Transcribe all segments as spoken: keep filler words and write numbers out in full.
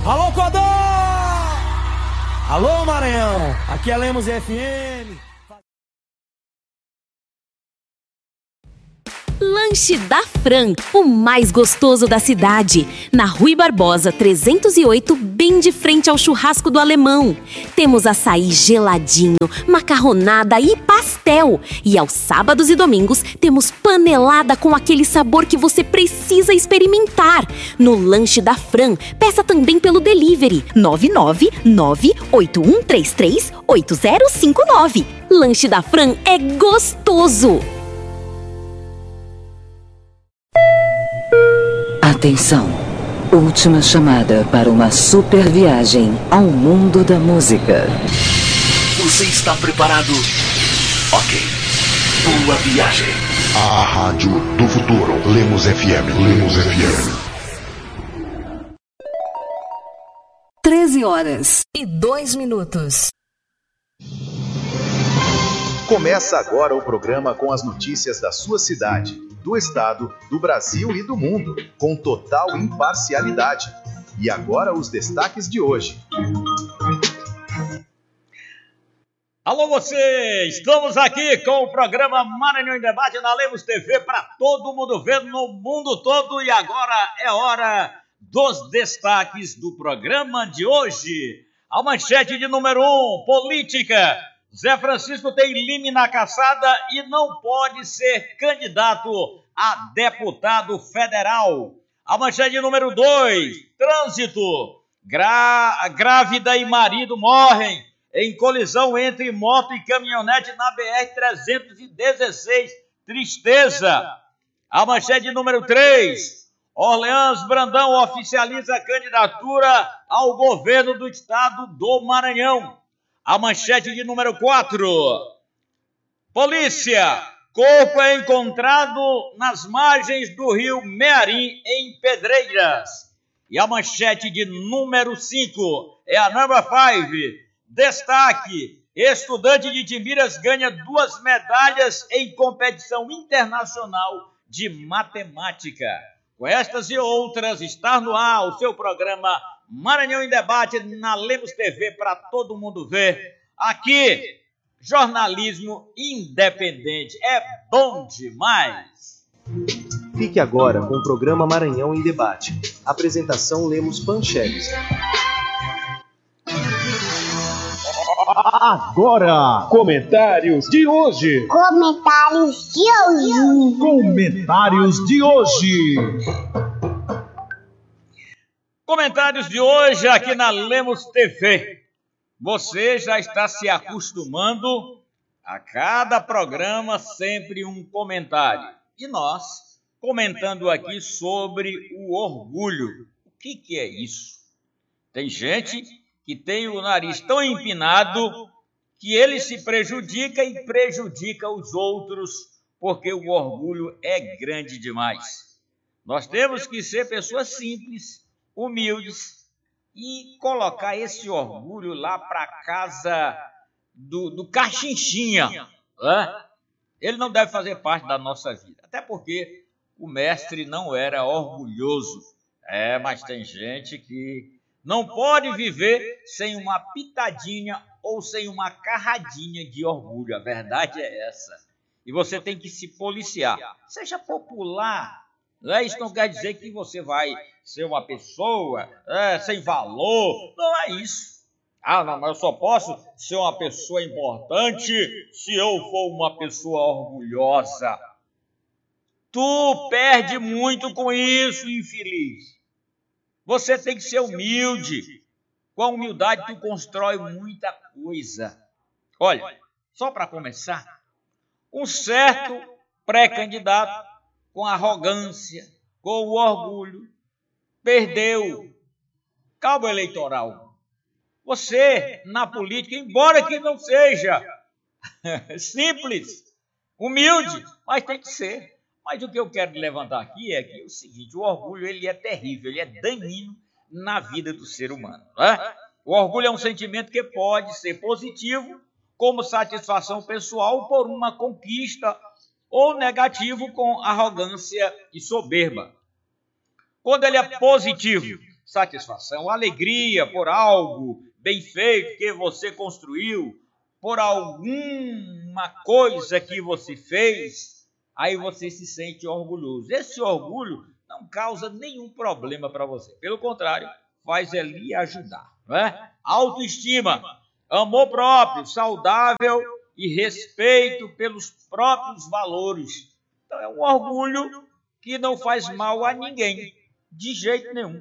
Alô, Codó! Alô, Maranhão! Aqui é Lemos F M. Lanche da Fran, o mais gostoso da cidade. Na Rui Barbosa, trezentos e oito, bem de frente ao churrasco do Alemão. Temos açaí geladinho, macarronada e pastel. E aos sábados e domingos, temos panelada com aquele sabor que você precisa experimentar. No Lanche da Fran, peça também pelo delivery nove nove nove oito um três três oito zero cinco nove. Lanche da Fran é gostoso! Atenção! Última chamada para uma super viagem ao mundo da música. Você está preparado? Ok. Boa viagem. A Rádio do Futuro. Lemos F M. Lemos F M. treze horas e dois minutos. Começa agora o programa com as notícias da sua cidade, do estado, do Brasil e do mundo, com total imparcialidade. E agora os destaques de hoje. Alô você, estamos aqui com o programa Maranhão em Debate na Lemos T V para todo mundo ver no mundo todo. E agora é hora dos destaques do programa de hoje. A manchete de número um, política. Zé Francisco tem lime na caçada e não pode ser candidato a deputado federal. A manchete número dois, trânsito. Gra- grávida e marido morrem em colisão entre moto e caminhonete na B R trezentos e dezesseis. Tristeza. A manchete número três, Orleans Brandão oficializa a candidatura ao governo do estado do Maranhão. A manchete de número quatro. Polícia. Corpo é encontrado nas margens do rio Mearim, em Pedreiras. E a manchete de número cinco é a number five. Destaque. Estudante de Timiras ganha duas medalhas em competição internacional de matemática. Com estas e outras, está no ar o seu programa Maranhão em Debate na Lemos T V para todo mundo ver. Aqui, jornalismo independente. É bom demais. Fique agora com o programa Maranhão em Debate. Apresentação Lemos Pancheles. Agora, comentários de hoje. Comentários de hoje. Comentários de hoje. Comentários de hoje aqui na Lemos T V. Você já está se acostumando a cada programa sempre um comentário. E nós comentando aqui sobre o orgulho. O que, que é isso? Tem gente que tem o nariz tão empinado que ele se prejudica e prejudica os outros porque o orgulho é grande demais. Nós temos que ser pessoas simples, humildes e colocar esse orgulho lá para casa do, do cachinchinha. Né? Ele não deve fazer parte da nossa vida, até porque o mestre não era orgulhoso. É, mas tem gente que não pode viver sem uma pitadinha ou sem uma carradinha de orgulho. A verdade é essa. E você tem que se policiar. Seja popular. Não é? Isso não quer dizer que você vai ser uma pessoa é, sem valor. Não é isso. Ah, não, mas eu só posso ser uma pessoa importante se eu for uma pessoa orgulhosa. Tu perde muito com isso, infeliz. Você tem que ser humilde. Com a humildade, tu constrói muita coisa. Olha, só para começar, um certo pré-candidato com arrogância, com o orgulho, perdeu cabo eleitoral. Você, na política, embora que não seja simples, humilde, mas tem que ser. Mas o que eu quero levantar aqui é que é o seguinte, o orgulho ele é terrível, ele é danino na vida do ser humano. Né? O orgulho é um sentimento que pode ser positivo, como satisfação pessoal por uma conquista, ou negativo com arrogância e soberba. Quando ele é positivo, satisfação, alegria por algo bem feito que você construiu, por alguma coisa que você fez, aí você se sente orgulhoso. Esse orgulho não causa nenhum problema para você. Pelo contrário, faz ele lhe ajudar. Não é? Autoestima, amor próprio, saudável e respeito pelos próprios valores. Então é um orgulho que não faz mal a ninguém, de jeito nenhum.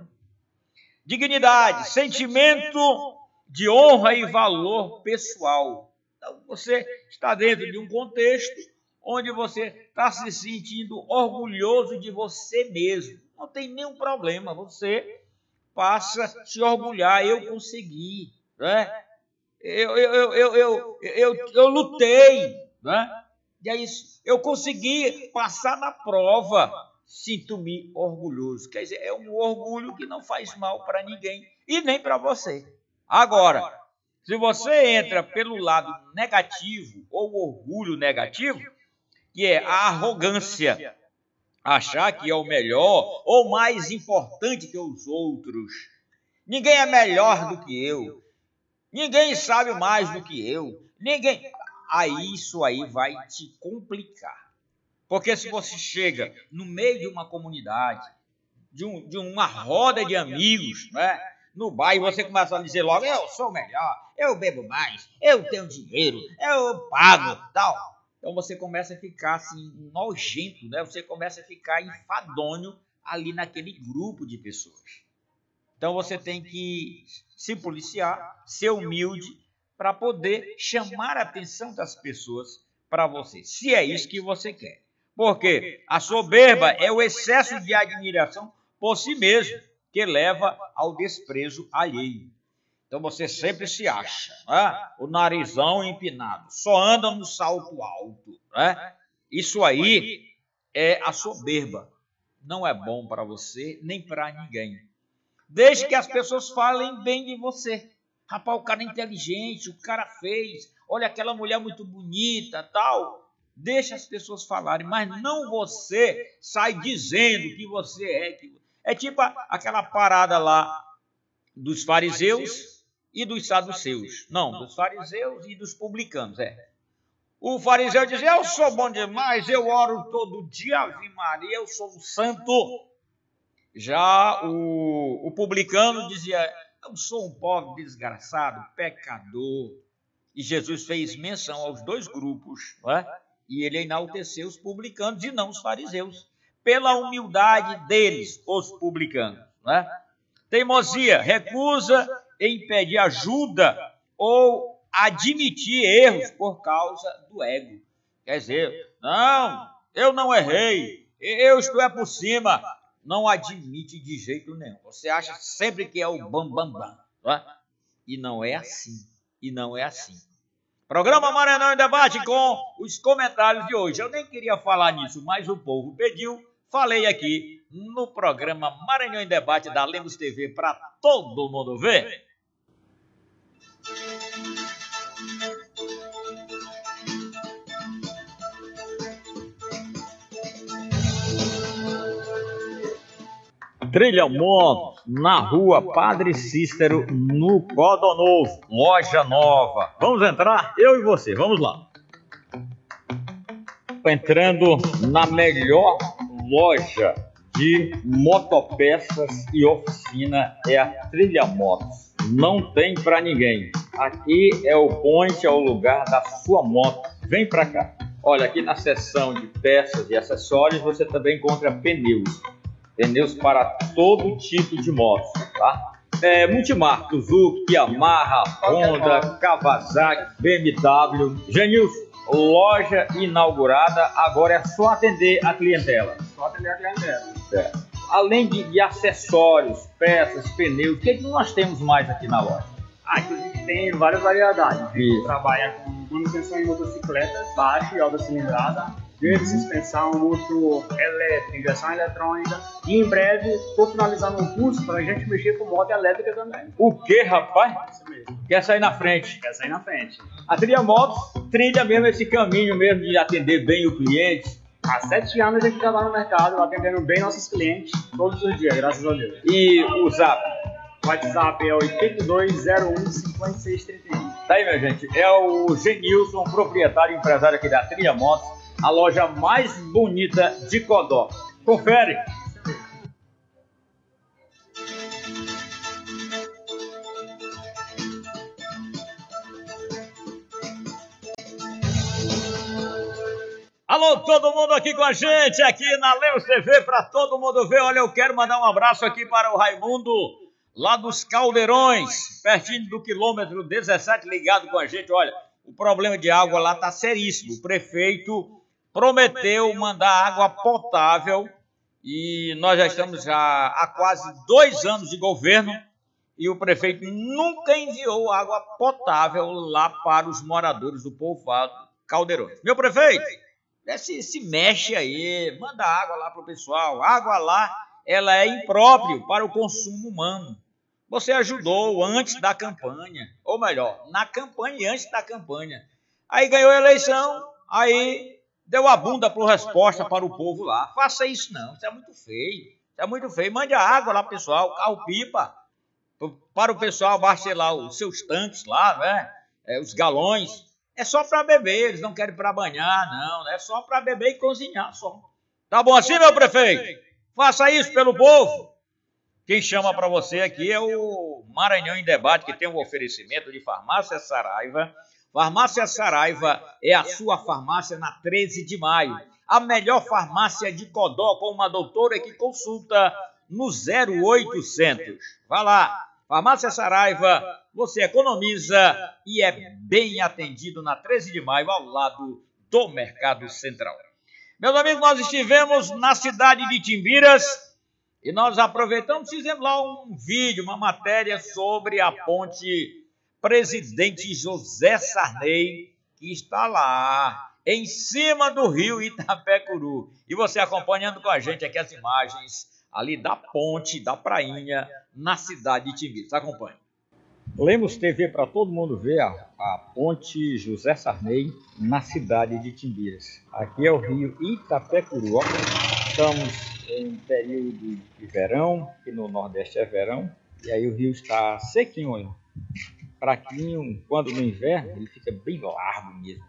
Dignidade, sentimento de honra e valor pessoal. Então você está dentro de um contexto onde você está se sentindo orgulhoso de você mesmo. Não tem nenhum problema, você passa a se orgulhar. Eu consegui, né? eu, eu, eu, eu, eu, eu, eu lutei, né? E é isso, eu consegui passar na prova, sinto-me orgulhoso. Quer dizer, é um orgulho que não faz mal para ninguém e nem para você. Agora, se você entra pelo lado negativo ou orgulho negativo, que é a arrogância, achar que é o melhor ou mais importante que os outros. Ninguém é melhor do que eu. Ninguém sabe mais do que eu. Ninguém. Aí isso aí vai te complicar. Porque se você chega no meio de uma comunidade, de, um, de uma roda de amigos, né? No bairro, você começa a dizer logo, eu sou melhor, eu bebo mais, eu tenho dinheiro, eu pago, tal. Então você começa a ficar assim, nojento, né? Você começa a ficar enfadonho ali naquele grupo de pessoas. Então você tem que se policiar, ser humilde, para poder chamar a atenção das pessoas para você, se é isso que você quer. Porque a soberba é o excesso de admiração por si mesmo, que leva ao desprezo alheio. Então você sempre se acha, né? O narizão empinado, só anda no salto alto. Né? Isso aí é a soberba. Não é bom para você, nem para ninguém. Desde que as pessoas falem bem de você. Rapaz, o cara é inteligente, o cara fez, olha aquela mulher muito bonita, tal. Deixa as pessoas falarem, mas não você sai dizendo que você é. Que... É tipo aquela parada lá dos fariseus e dos saduceus. Não, dos fariseus e dos publicanos, é. O fariseu dizia, eu sou bom demais, eu oro todo dia, Ave Maria, eu sou um santo. Já o, o publicano dizia, eu sou um pobre desgraçado, pecador. E Jesus fez menção aos dois grupos, não é? E ele enalteceu os publicanos e não os fariseus, pela humildade deles, os publicanos. Não é? Teimosia, recusa em pedir ajuda ou admitir erros por causa do ego. Quer dizer, não, eu não errei, eu estou é por cima. Não admite de jeito nenhum. Você acha sempre que é o bam, bam, bam. Não é? E não é assim. E não é assim. Programa Maranhão em Debate com os comentários de hoje. Eu nem queria falar nisso, mas o povo pediu. Falei aqui no programa Maranhão em Debate da Lemos T V para todo mundo ver. Trilha Moto, na rua Padre Cícero, no Codonovo, loja nova. Vamos entrar? Eu e você, vamos lá. Entrando na melhor loja de motopeças e oficina, é a Trilha Motos. Não tem pra ninguém. Aqui é o point, é o lugar da sua moto. Vem pra cá. Olha, aqui na seção de peças e acessórios você também encontra pneus. Pneus para todo tipo de motos, tá? É, multimarca, Suzuki, Yamaha, Honda, Kawasaki, B M W. Genilson, loja inaugurada, agora é só atender a clientela. Só atender a clientela. É. Além de, de acessórios, peças, pneus, o que, é que nós temos mais aqui na loja? Ah, inclusive tem várias variedades. A gente Isso. trabalha com manutenção de motocicletas, baixa e alta cilindrada, de suspensão, motor elétrico, injeção eletrônica. E em breve estou finalizando um curso para a gente mexer com moto elétrica também. O que, rapaz? Isso mesmo. Quer sair na frente? Quer sair na frente. A Trilha Motos trilha mesmo esse caminho mesmo de atender bem o cliente. Há sete anos a gente já está no mercado, atendendo bem nossos clientes todos os dias, graças a Deus. E o Zap? O WhatsApp é oito dois zero um cinco seis três um. Tá aí, minha gente. É o Genilson, proprietário e empresário aqui da Trilha Motos, a loja mais bonita de Codó. Confere. Alô, todo mundo aqui com a gente, aqui na Lemos T V, para todo mundo ver. Olha, eu quero mandar um abraço aqui para o Raimundo, lá dos Caldeirões, pertinho do quilômetro dezessete, ligado com a gente. Olha, o problema de água lá está seríssimo. O prefeito prometeu mandar água potável e nós já estamos já há quase dois anos de governo e o prefeito nunca enviou água potável lá para os moradores do povoado Caldeirões. Meu prefeito, se, se mexe aí, manda água lá para o pessoal. Água lá, ela é imprópria para o consumo humano. Você ajudou antes da campanha, ou melhor, na campanha e antes da campanha. Aí ganhou a eleição, aí deu a bunda por resposta para o povo lá. Faça isso não, isso é muito feio. Isso é muito feio. Mande a água lá, pessoal, carro-pipa, para o pessoal abastecer lá os seus tanques lá, né? É, os galões. É só para beber, eles não querem para banhar, não. É só para beber e cozinhar só. Tá bom assim, meu prefeito? Faça isso pelo povo. Quem chama para você aqui é o Maranhão em Debate, que tem um oferecimento de Farmácia Saraiva. Farmácia Saraiva é a sua farmácia na treze de maio. A melhor farmácia de Codó, com uma doutora que consulta no zero oitocentos. Vá lá. Farmácia Saraiva, você economiza e é bem atendido na treze de maio, ao lado do Mercado Central. Meus amigos, nós estivemos na cidade de Timbiras e nós aproveitamos, fizemos lá um vídeo, uma matéria sobre a ponte Presidente José Sarney, que está lá, em cima do rio Itapecuru. E você acompanhando com a gente aqui as imagens ali da ponte, da prainha, na cidade de Timbiras. Acompanhe. Lemos T V para todo mundo ver a, a ponte José Sarney na cidade de Timbiras. Aqui é o rio Itapecuru. Estamos em período de verão, que no Nordeste é verão, e aí o rio está sequinho, olha. Fraquinho, quando no inverno ele fica bem largo mesmo.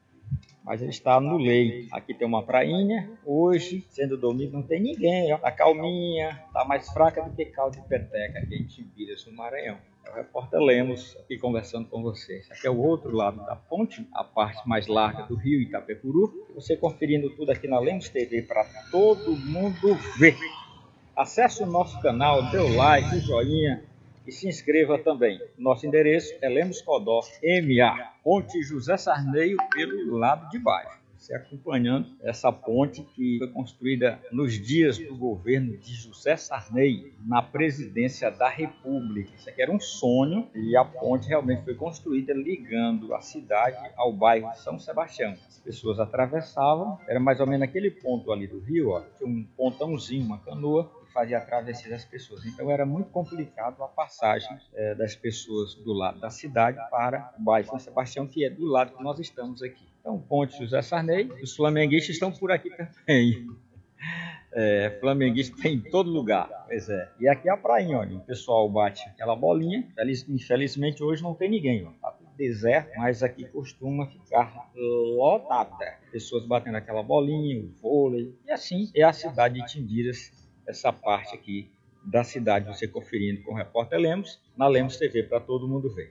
Mas ele está no leito. Aqui tem uma prainha. Hoje, sendo domingo, não tem ninguém. Está calminha, está mais fraca do que caldo de peteca aqui em Timbiras, no Maranhão. É o repórter Lemos aqui conversando com vocês. Aqui é o outro lado da ponte, a parte mais larga do rio Itapecuru. Você conferindo tudo aqui na Lemos T V para todo mundo ver. Acesse o nosso canal, dê o like, o joinha e se inscreva também. Nosso endereço é Lemos Codó, M A, Ponte José Sarney, pelo lado de baixo. Você acompanhando essa ponte que foi construída nos dias do governo de José Sarney, na presidência da República. Isso aqui era um sonho e a ponte realmente foi construída ligando a cidade ao bairro São Sebastião. As pessoas atravessavam, era mais ou menos aquele ponto ali do rio, ó, tinha um pontãozinho, uma canoa, fazia a travessia das pessoas. Então era muito complicado a passagem é, das pessoas do lado da cidade para o bairro São Sebastião, que é do lado que nós estamos aqui. Então, ponte José Sarney, os flamenguistas estão por aqui também. É, flamenguista tem em todo lugar, pois é. E aqui é a prainha, olha, o pessoal bate aquela bolinha. Infelizmente hoje não tem ninguém, ó. Tá tudo deserto, mas aqui costuma ficar lotado. Pessoas batendo aquela bolinha, o vôlei. E assim é a cidade de Timbiras, essa parte aqui da cidade, você conferindo com o repórter Lemos, na Lemos T V, para todo mundo ver.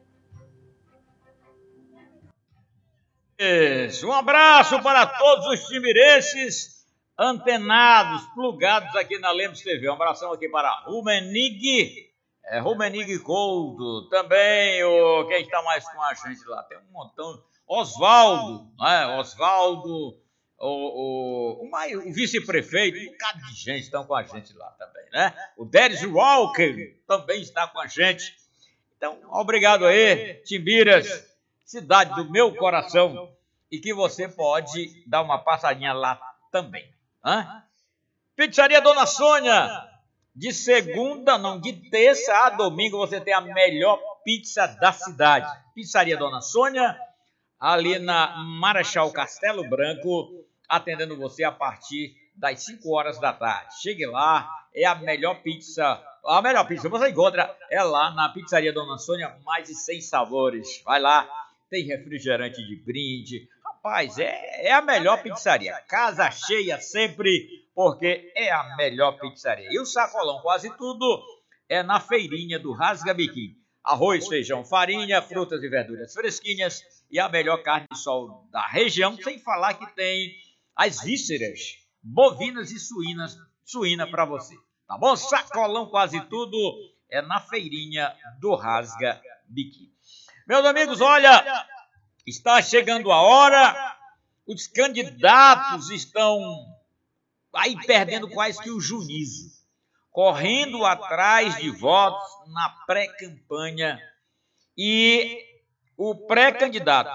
Isso, um abraço para todos os timbirenses antenados, plugados aqui na Lemos T V. Um abração aqui para Rumenig, é, Rumenig Couto, também o, quem está mais com a gente lá, tem um montão, Oswaldo, né? Oswaldo, O, o, o, o vice-prefeito, um bocado de gente estão com a gente lá também, né? O Déris Walker também está com a gente. Então, obrigado aí, Timbiras, cidade do meu coração, e que você pode dar uma passadinha lá também. Hã? Pizzaria Dona Sônia, de segunda, não, de terça a domingo, você tem a melhor pizza da cidade. Pizzaria Dona Sônia, ali na Marechal Castelo Branco, atendendo você a partir das cinco horas da tarde. Chegue lá, é a melhor pizza A melhor pizza você encontra é lá na Pizzaria Dona Sônia, mais de cem sabores. Vai lá, tem refrigerante de brinde. Rapaz, é, é a melhor pizzaria. Casa cheia sempre, porque é a melhor pizzaria. E o sacolão, quase tudo, é na feirinha do Rasga Biquinho. Arroz, feijão, farinha, frutas e verduras fresquinhas e a melhor carne de sol da região, sem falar que tem as vísceras bovinas e suínas, suína para você. Tá bom? Sacolão, quase tudo, é na feirinha do Rasga Biquinho. Meus amigos, olha, está chegando a hora, os candidatos estão aí perdendo quase que o juízo, correndo atrás de votos na pré-campanha, e o pré-candidato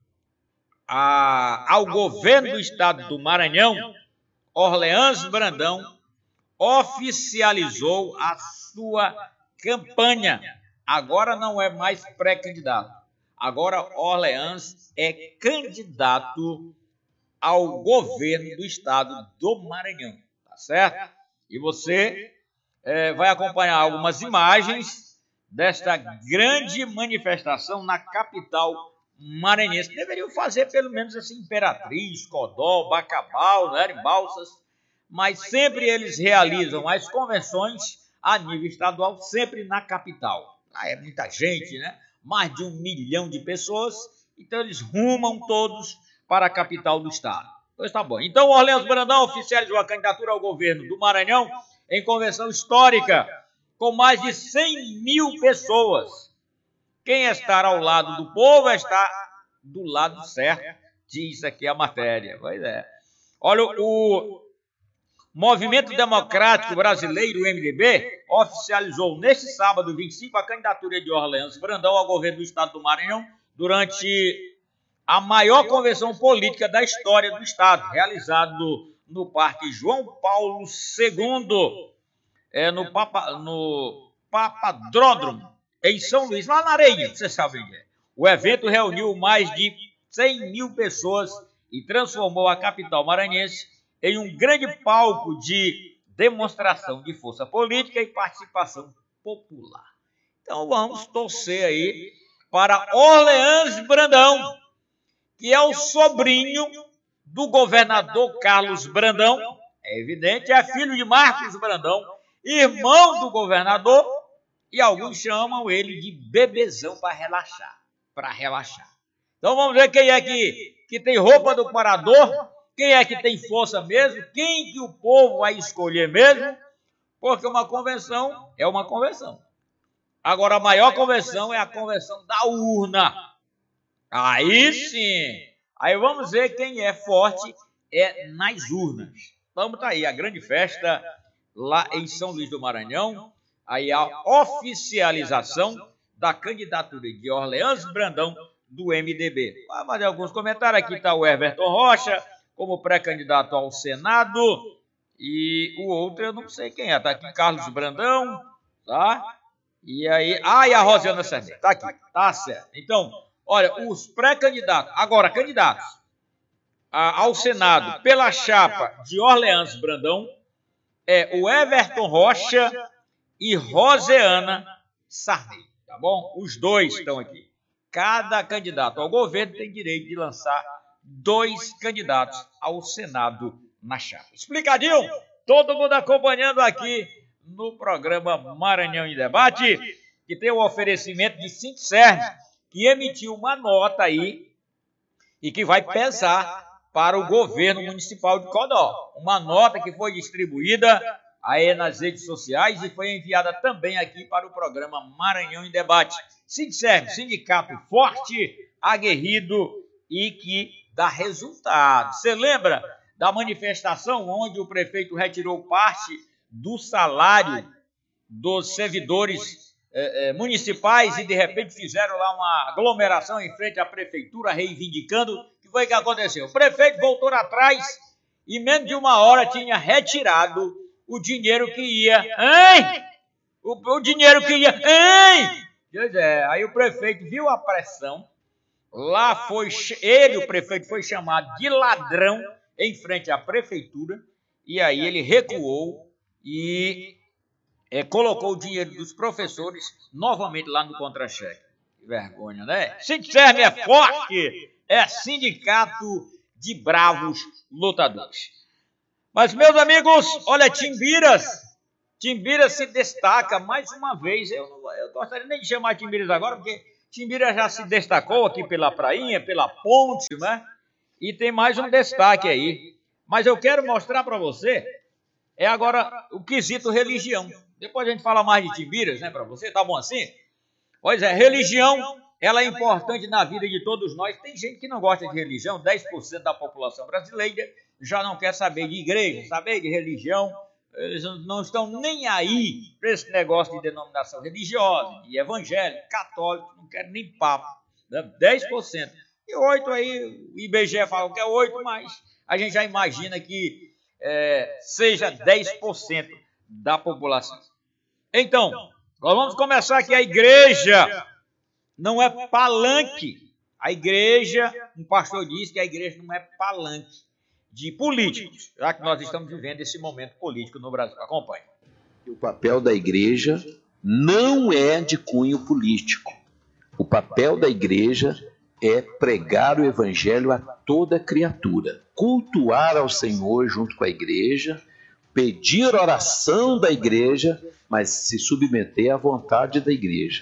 a, ao governo do estado do Maranhão, Orleans Brandão, oficializou a sua campanha. Agora não é mais pré-candidato. Agora Orleans é candidato ao governo do estado do Maranhão. Tá certo? E você é, vai acompanhar algumas imagens desta grande manifestação na capital maranhense. Deveriam fazer pelo menos assim, Imperatriz, Codó, Bacabal, né, em Balsas, mas sempre eles realizam as convenções a nível estadual, sempre na capital. Lá é muita gente, né? Mais de um milhão de pessoas, então eles rumam todos para a capital do estado. Pois tá bom. Então, Orleans Brandão oficializou a candidatura ao governo do Maranhão em convenção histórica, com mais de cem mil pessoas. Quem estar ao lado do povo está do lado certo, diz aqui a matéria. Pois é. Olha, o Movimento Democrático Brasileiro, o M D B, oficializou neste sábado, vinte e cinco, a candidatura de Orleans Brandão ao governo do estado do Maranhão durante a maior convenção política da história do estado, realizado no Parque João Paulo segundo, é, no, Papa, no Papadródromo, em São Luís, lá na Areia, vocês sabem onde é. O evento reuniu mais de cem mil pessoas e transformou a capital maranhense em um grande palco de demonstração de força política e participação popular. Então vamos torcer aí para Orleans Brandão, que é o sobrinho do governador Carlos Brandão, é evidente, é filho de Marcos Brandão, irmão do governador, e alguns chamam ele de bebezão para relaxar, para relaxar. Então vamos ver quem é que, que tem roupa do parador, quem é que tem força mesmo, quem que o povo vai escolher mesmo, porque uma convenção é uma convenção. Agora, a maior convenção é a convenção da urna. Aí sim, aí vamos ver quem é forte é nas urnas. Vamos tá aí, a grande festa lá em São Luís do Maranhão, aí a oficialização da candidatura de Orleans Brandão do M D B. Vamos fazer alguns comentários, aqui está o Everton Rocha, como pré-candidato ao Senado, e o outro eu não sei quem é, tá aqui Carlos Brandão, tá? E aí, ah, e a Rosiana Sarney, tá aqui, tá certo. Então, olha, os pré-candidatos, agora candidatos a, ao Senado pela chapa de Orleans Brandão, é o Everton Rocha e Rosiana Sarney, tá bom? Os dois estão aqui. Cada candidato ao governo tem direito de lançar dois candidatos ao Senado na chapa. Explicadinho? Todo mundo acompanhando aqui no programa Maranhão em Debate, que tem o oferecimento de Sintserv, que emitiu uma nota aí e que vai pesar para o governo municipal de Codó. Uma nota que foi distribuída aí nas redes sociais e foi enviada também aqui para o programa Maranhão em Debate. Sintserv, sindicato forte, aguerrido e que dá resultado. Você lembra da manifestação onde o prefeito retirou parte do salário dos servidores eh, eh, municipais e de repente fizeram lá uma aglomeração em frente à prefeitura reivindicando? O que foi que aconteceu? O prefeito voltou atrás e em menos de uma hora tinha retirado o dinheiro que ia. Hein? O, o dinheiro que ia. Hein? Pois é, aí o prefeito viu a pressão. Lá foi ele, o prefeito, foi chamado de ladrão em frente à prefeitura, e aí ele recuou e é, colocou o dinheiro dos professores novamente lá no contra-cheque. Que vergonha, né? Sindicerme é forte, é sindicato de bravos lutadores. Mas, meus amigos, olha, Timbiras, Timbiras se destaca mais uma vez. Eu não eu gostaria nem de chamar Timbiras agora, porque Timbiras já se destacou aqui pela prainha, pela ponte, né? E tem mais um destaque aí. Mas eu quero mostrar para você, é agora o quesito religião. Depois a gente fala mais de Timbiras, né, para você, tá bom assim? Pois é, religião, ela é importante na vida de todos nós. Tem gente que não gosta de religião, dez por cento da população brasileira já não quer saber de igreja, saber de religião. Eles não estão nem aí para esse negócio de denominação religiosa, de evangélico, católico, não querem nem papo. Né? dez por cento. E oito por cento aí, o I B G E fala que é oito por cento, mas a gente já imagina que é, seja dez por cento da população. Então, nós vamos começar aqui. A igreja não é palanque. A igreja, um pastor disse que a igreja não é palanque de políticos, já que nós estamos vivendo esse momento político no Brasil. Acompanhe. O papel da igreja não é de cunho político. O papel da igreja é pregar o evangelho a toda criatura, cultuar ao Senhor junto com a igreja, pedir oração da igreja, mas se submeter à vontade da igreja.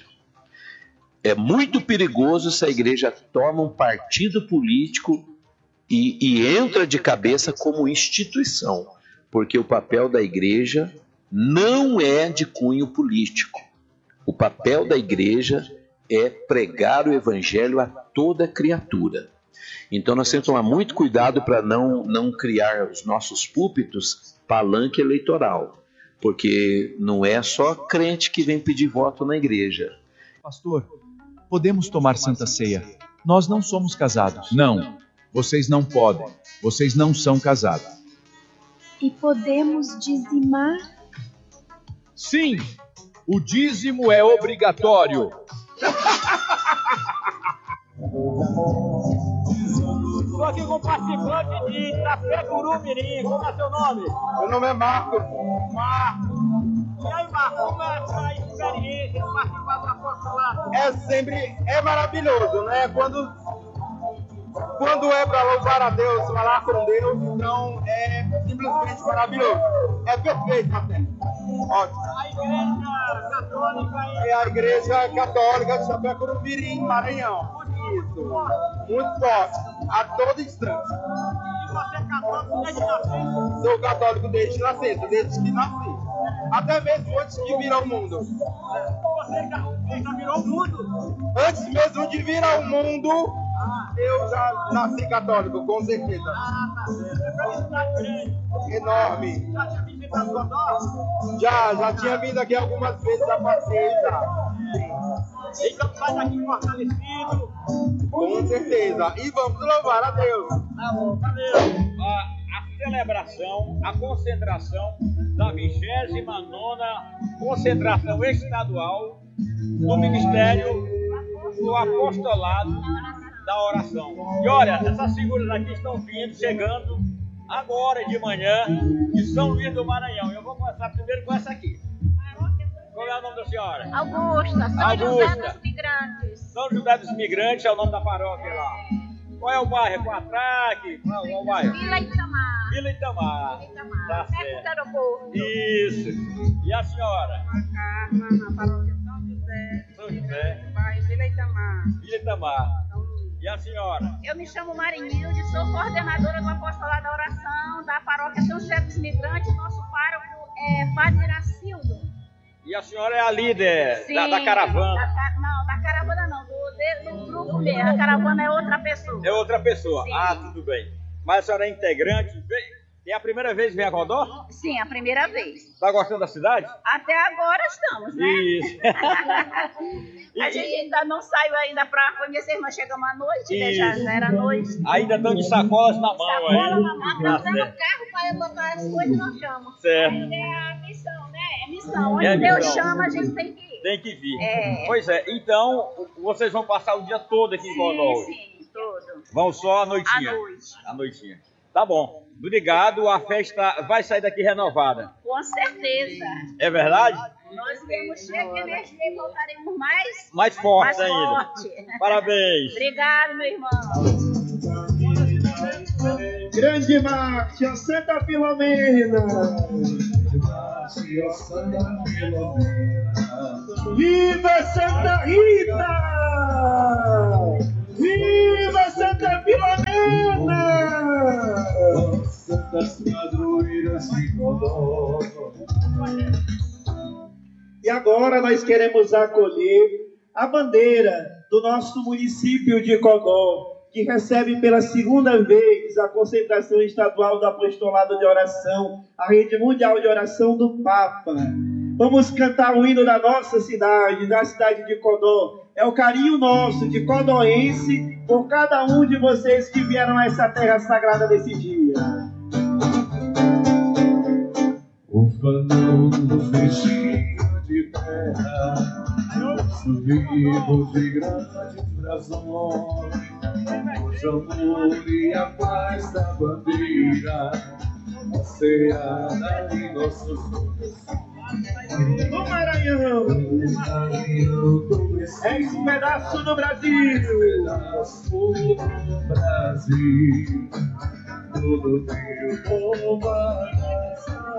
É muito perigoso se a igreja toma um partido político e, e entra de cabeça como instituição, porque o papel da igreja não é de cunho político. O papel da igreja é pregar o evangelho a toda criatura. Então nós temos que tomar muito cuidado para não, não criar os nossos púlpitos palanque eleitoral, porque não é só crente que vem pedir voto na igreja. Pastor, podemos tomar Santa Ceia. Nós não somos casados. Não, vocês não podem. Vocês não são casados. E podemos dizimar? Sim, o dízimo é obrigatório. Estou aqui com o participante de Itapecuru Mirim. Como é seu nome? Meu nome é Marco. Marco. E aí, Marco, como é essa experiência de participar do apostolado? É sempre, é maravilhoso, né? Quando, quando é para louvar a Deus, falar com Deus, então é simplesmente maravilhoso. É perfeito até. Ótimo. A igreja católica é a igreja católica de Itapecuru Mirim, Maranhão. Isso. Muito forte. A todo instante. E você é católico desde nascença? Sou católico desde nascença, desde que nasci. Até mesmo antes de vir ao mundo. Você já, você já virou o mundo? Antes mesmo de vir ao mundo, ah. eu já nasci católico, com certeza. Ah, tá certo. É felicidade grande. Enorme. Já tinha visitado o Godó? Já, já tinha vindo aqui algumas vezes, já passei já. Então sai daqui fortalecido. Com certeza. E vamos louvar a Deus. Tá bom, valeu. A, a celebração, a concentração da vigésima nona concentração estadual do Ministério do Apostolado da Oração. E olha, essas figuras aqui estão vindo, chegando agora de manhã de São Luís do Maranhão. Eu vou começar primeiro com essa aqui. Qual é o nome da senhora? Augusta, São Augusta. José dos Migrantes. São José dos Migrantes é o nome da paróquia lá. Qual é o bairro? Qual é o atraque? Qual é o bairro? Vila Itamar. Vila Itamar. Vila Itamar. Tá perto do aeroporto. Isso. E a senhora? Carla, na paróquia São José. São José. Bairro Vila Itamar. Vila Itamar. E a senhora? Eu me chamo Marinilde, sou coordenadora do Apostolado da Oração da paróquia São José dos Migrantes. Nosso pároco é Padre Iracildo. E a senhora é a líder Sim, da, da caravana? Da, não, da caravana não, do, de, do grupo mesmo. A caravana é outra pessoa. É outra pessoa? Sim. Ah, tudo bem. Mas a senhora é integrante? É a primeira vez que vem a Godó? Sim, a primeira vez. Está gostando da cidade? Até agora estamos, né? Isso. e, a gente ainda não saiu ainda para conhecer, mas chegamos à noite, né? Já, já era noite. Ainda estão de sacolas na mão. Sacola ainda. na mão, estamos tá no carro para botar as coisas e não chamamos. Certo. É a missão, né? É missão. Onde é Deus missão. chama, a gente tem que ir. Tem que vir. É. Pois é, então vocês vão passar o dia todo aqui em Godó hoje? Sim, todo. Vão só à noitinha? À noite. À noitinha. Tá bom. Obrigado. A festa vai sair daqui renovada. Com certeza. É verdade? Nós temos cheio de energia e voltaremos mais... Mais forte mais ainda. Forte. Parabéns. Obrigado, meu irmão. Grande marcha, Santa Filomena. Viva Santa Rita! Viva Santa Filomena! Santas padroeiras de Codó. E agora nós queremos acolher a bandeira do nosso município de Codó, que recebe pela segunda vez a concentração estadual do apostolado de oração, a rede mundial de oração do Papa. Vamos cantar o hino da nossa cidade, da cidade de Codó. É o carinho nosso de codoense por cada um de vocês que vieram a essa terra sagrada nesse dia. Ufanos vestidos de terra, subidos de grandes brasões, o amor e a paz da bandeira, oceana em nossos corações. No Maranhão, é esse pedaço do Brasil, pedaço do Brasil, todo teu povo abraça.